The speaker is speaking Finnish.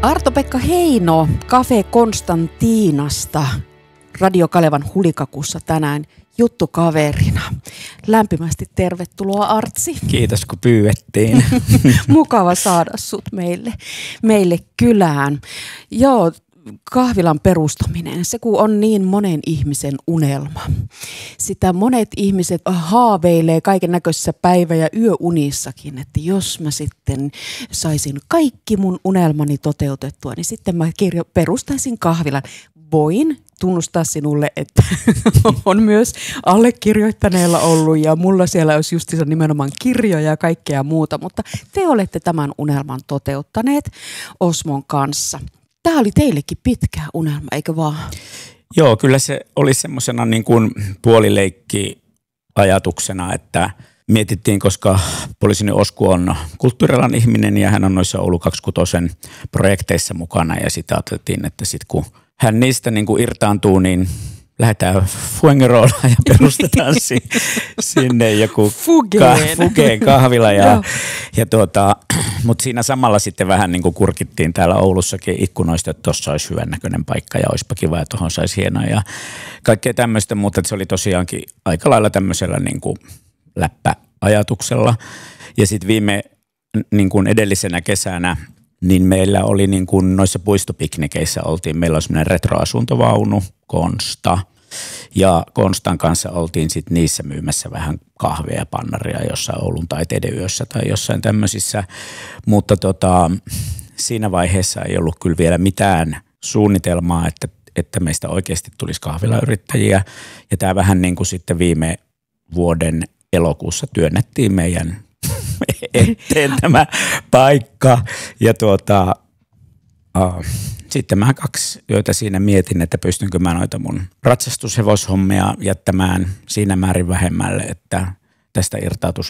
Arto-Pekka Heino Cafe Konstantinasta Radio Kalevan Hulikakussa tänään juttukaverina. Lämpimästi tervetuloa, Artsi. Kiitos, kun pyydettiin. Mukava saada sut meille kylään. Joo, kahvilan perustaminen, se kun on niin monen ihmisen unelma. Sitä monet ihmiset haaveilee kaiken näköisissä päivä- ja yöunissakin, että jos mä sitten saisin kaikki mun unelmani toteutettua, niin sitten mä perustaisin kahvilan. Voin tunnustaa sinulle, että on myös allekirjoittaneella ollut ja mulla siellä olisi justiinsa nimenomaan kirjoja ja kaikkea muuta, mutta te olette tämän unelman toteuttaneet Osmon kanssa. Tämä oli teillekin pitkä unelma, eikö vaan? Joo, kyllä se oli semmoisena niin kuin puolileikki ajatuksena, että mietittiin, koska poliisini Osku on kulttuurialan ihminen ja hän on noissa Oulu 26 projekteissa mukana ja sitä ajateltiin, että sitten kun hän niistä niin kuin irtaantuu, niin lähdetään Fuengeroolaan ja perustetaan sinne joku Fugeen kahvila. Mutta siinä samalla sitten vähän niin kuin kurkittiin täällä Oulussakin ikkunoista, että tuossa olisi hyvän näköinen paikka ja olisipa kiva ja tuohon saisi hienoa ja kaikkea tämmöistä, mutta se oli tosiaankin aika lailla tämmöisellä niin kuin läppäajatuksella. Ja sitten viime niin kuin edellisenä kesänä niin meillä oli niin kuin noissa puistopiknikeissä meillä oli semmoinen retroasuntovaunu, Konsta. Ja Konstan kanssa oltiin sitten niissä myymässä vähän kahvia ja pannaria jossain Oulun taiteiden yössä tai jossain tämmöisissä. Mutta siinä vaiheessa ei ollut kyllä vielä mitään suunnitelmaa, että meistä oikeasti tulisi kahvilayrittäjiä. Ja tämä vähän niin kuin sitten viime vuoden elokuussa työnnettiin meidän eteen tämä paikka ja sitten mä 2, joita siinä mietin, että pystynkö mä noita mun ratsastushevoshommeja jättämään siinä määrin vähemmälle, että tästä irtautus